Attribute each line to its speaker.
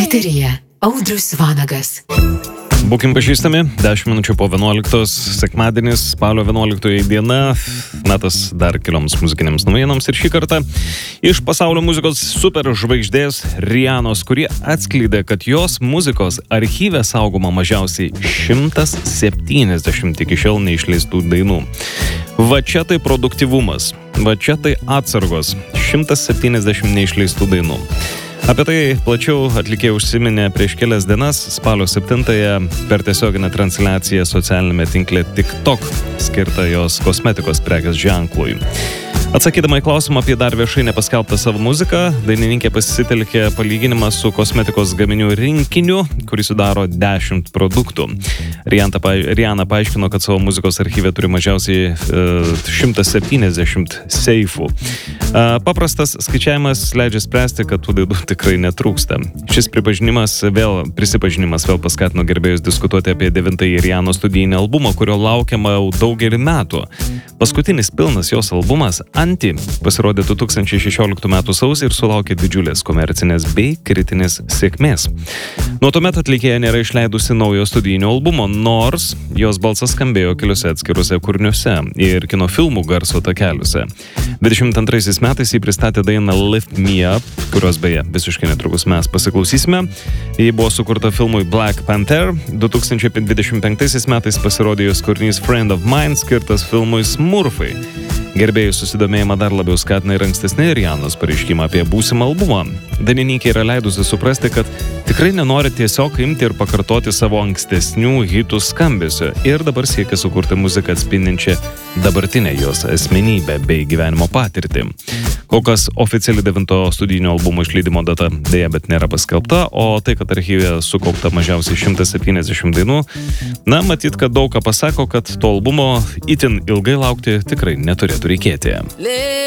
Speaker 1: Eteryje Audrius Vanagas.
Speaker 2: Būkim pažįstami, 10 minučių po 11, sekmadienis, spalio 11 diena, metas dar kelioms muzikinėms naujienoms ir šį kartą iš pasaulio muzikos superžvaigždės Rianos, kurie atskleidė, kad jos muzikos archyve saugoma mažiausiai 170 iki šiol neišleistų dainų. Va čia tai produktyvumas, va čia tai atsargos, 170 neišleistų dainų. Apie tai plačiau atlikėja užsiminė prieš kelias dienas, spalio 7-ąją per tiesioginę transliaciją socialinėme tinkle TikTok, skirtą jos kosmetikos prekės ženklui. Atsakydama į klausimą apie dar viešai nepaskelbtą savo muziką, dainininkė pasitelkė palyginimą su kosmetikos gaminių rinkiniu, kurį sudaro 10 produktų. Riana paaiškino, kad savo muzikos archyve turi mažiausiai 170 seifų. Paprastas skaičiavimas leidžia spręsti, kad tų dainų tikrai netrūksta. Šis prisipažinimas vėl paskatino gerbėjus diskutuoti apie 9-ąjį Rianos studijinį albumą, kurio laukiama jau daugelį metų. Paskutinis pilnas jos albumas Anti pasirodė 2016 m. sausį ir sulaukė didžiulės komercinės bei kritinės sėkmės. Nuo tuomet atlikėja nėra išleidusi naujo studijinio albumo, nors jos balsas skambėjo keliose atskiruose kūriniuose ir kino filmų garso takeliuose. 22 metais jį pristatė dainą Lift Me Up, kurios beje visiškai netrukus mes pasiklausysime. Ji buvo sukurta filmui Black Panther. 2025 metais pasirodė jos kūrinys Friend of Mine, skirtas filmui Smurfai. Gerbėjų susidomėjimą dar labiau skatina ir ankstesnį Rianos pareiškimą apie būsimą albumą. Dainininkė yra leidusi suprasti, kad tikrai nenori tiesiog imti ir pakartoti savo ankstesnių hitų skambesio ir dabar siekia sukurti muziką atspindinčią dabartinę jos asmenybę bei gyvenimo patirtį. Kol kas oficiali 9 studijinio albumo išleidimo data dėja, bet nėra paskelbta, o tai, kad archyve sukaupta mažiausiai 170 dainų, matyt, kad daug ką pasako, kad to albumo itin ilgai laukti tikrai neturėtų reikėti.